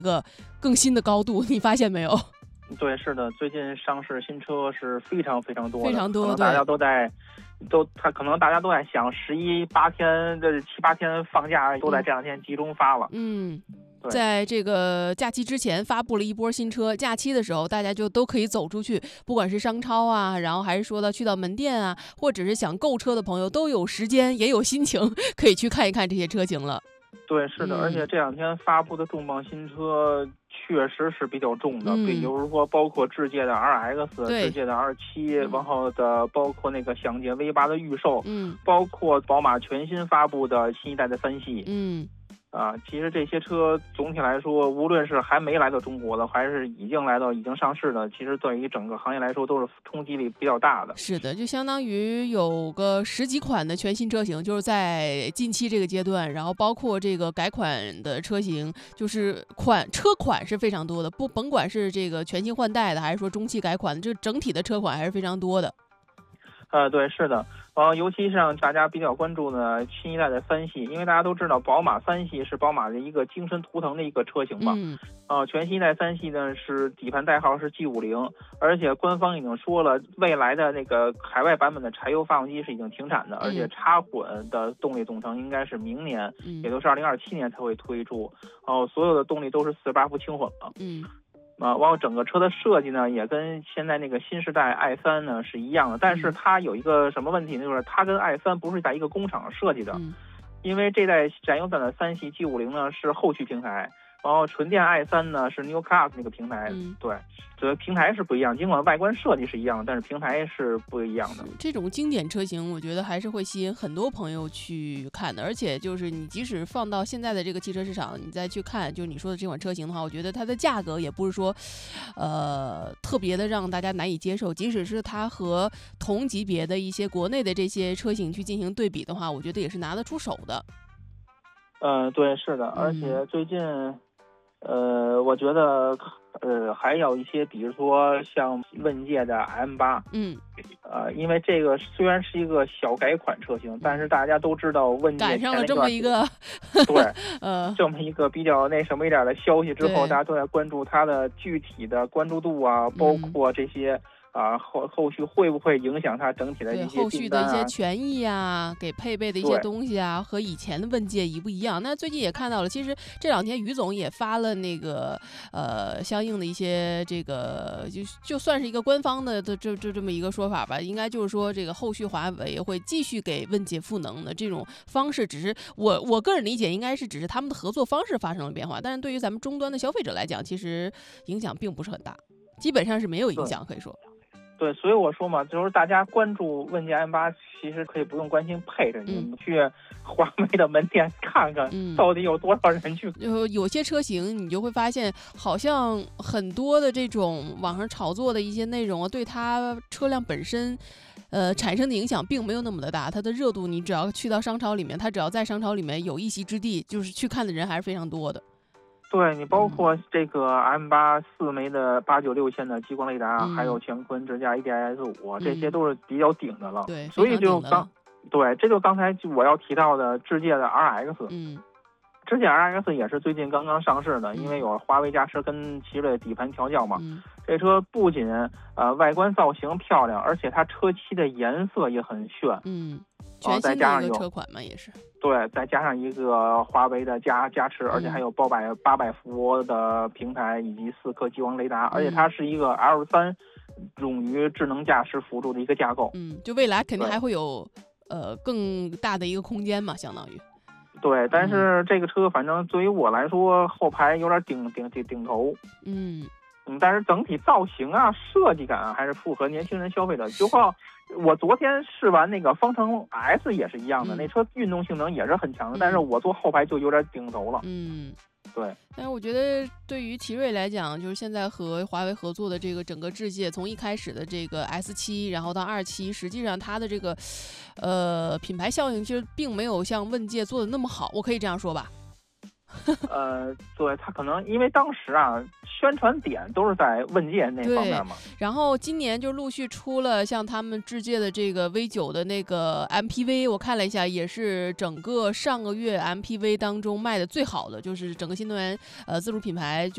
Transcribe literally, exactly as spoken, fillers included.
个更新的高度，你发现没有？ 对，是的，最近上市新车是非常非常多的， 非常多， 可能大家都在，都他可能大家都在想十一八天这七八天放假都在这两天集中发了。 嗯，在这个假期之前发布了一波新车，假期的时候大家就都可以走出去，不管是商超啊，然后还是说到去到门店啊，或者是想购车的朋友都有时间也有心情可以去看一看这些车型了。 对，是的， 嗯、 而且这两天发布的重磅新车确实是比较重的， 嗯、 比如说包括智界的 R X、智界的 R 七、嗯，然后的包括那个享界 V 八的预售， 嗯， 包括宝马全新发布的新一代的三系， 嗯。 啊，其实这些车总体来说，无论是还没来到中国的，还是已经来到、已经上市的，其实对于整个行业来说都是冲击力比较大的。 是的，就相当于有个十几款的全新车型，就是在近期这个阶段，然后包括这个改款的车型，就是款车款是非常多的，不甭管是这个全新换代的，还是说中期改款的，这整体的车款还是非常多的。 呃，对，是的，呃，尤其是让大家比较关注的新一代的三系，因为大家都知道宝马三系是宝马的一个精神图腾的一个车型嘛。 嗯。 呃，全新一代三系呢是底盘代号是 G 五十，而且官方已经说了，未来的那个海外版本的柴油发动机是已经停产的， 嗯、 而且插混的动力总成应该是明年， 嗯、 也就是二零二七年才会推出。哦、呃，所有的动力都是四十八伏轻混了。 嗯。 啊，然后整个车的设计呢，也跟现在那个新时代 i 三呢是一样的，但是它有一个什么问题呢？就是它跟 i 三不是在一个工厂设计的， 嗯、 因为这代燃油版的三系 G 五十呢是后驱平台，然后纯电 i 三呢是 New Class 那个平台， 嗯、 对。这平台是不一样，尽管外观设计是一样的，但是平台是不一样的。 这种经典车型，我觉得还是会吸引很多朋友去看的。而且就是你即使放到现在的这个汽车市场，你再去看，就是你说的这款车型的话，我觉得它的价格也不是说，呃，特别的让大家难以接受。即使是它和同级别的一些国内的这些车型去进行对比的话，我觉得也是拿得出手的。 嗯、呃，对，是的，而且最近。嗯呃，我觉得，呃，还有一些，比如说像问界的 M 八， 嗯， 呃，因为这个虽然是一个小改款车型，但是大家都知道问界赶上了这么一个， 对， 呃， 这么一个比较那什么一点的消息之后，大家都在关注它的具体的关注度啊，包括这些。嗯啊，后后续会不会影响它整体的一些、啊、 后续的一些权益啊，给配备的一些东西啊，和以前的问界一不一样？那最近也看到了，其实这两天于总也发了那个呃相应的一些这个就就算是一个官方的这这这这么一个说法吧，应该就是说这个后续华为会继续给问界赋能的这种方式，只是我我个人理解应该是只是他们的合作方式发生了变化，但是对于咱们终端的消费者来讲，其实影响并不是很大，基本上是没有影响，可以说。 对，所以我说嘛，就是大家关注问界 M 八，其实可以不用关心配置，嗯、你们去华为的门店看看，到底有多少人去。 有、嗯、有些车型，你就会发现，好像很多的这种网上炒作的一些内容啊，对它车辆本身，呃，产生的影响并没有那么的大。它的热度，你只要去到商超里面，它只要在商超里面有一席之地，就是去看的人还是非常多的。 对你包括这个 M 八四枚的八九六千的激光雷达， 嗯、 还有乾坤支架 A D S 五、嗯，这些都是比较顶的了。 对， 所以就刚对，这就刚才我要提到的智界的 R X。 嗯， 智界 R X 也是最近刚刚上市的，嗯、因为有华为加持跟奇瑞底盘调教嘛。 嗯、 这车不仅呃外观造型漂亮，而且它车漆的颜色也很炫。 嗯。全新的一个车款嘛，也是对，再加上一个华为的加加持，而且还有八百八百伏的平台以及四颗激光雷达， 嗯、 而且它是一个 L 三用于智能驾驶辅助的一个架构。 嗯，就未来肯定还会有呃更大的一个空间嘛，相当于。 对，但是这个车反正对于我来说，后排有点顶顶顶顶头。 嗯。 嗯，但是整体造型啊、设计感啊，还是符合年轻人消费的。就像我昨天试完那个方程 S 也是一样的， 嗯、 那车运动性能也是很强的，嗯、但是我坐后排就有点顶头了。 嗯， 对。 但是我觉得对于奇瑞来讲，就是现在和华为合作的这个整个智界，从一开始的这个 S 七，然后到二七，实际上它的这个呃品牌效应其实并没有像问界做的那么好，我可以这样说吧。 呃，对，他可能因为当时啊，宣传点都是在问界那方面嘛。 然后今年就陆续出了像他们智界的这个 V 九的那个 M P V， 我看了一下，也是整个上个月 M P V 当中卖的最好的，就是整个新能源呃自主品牌。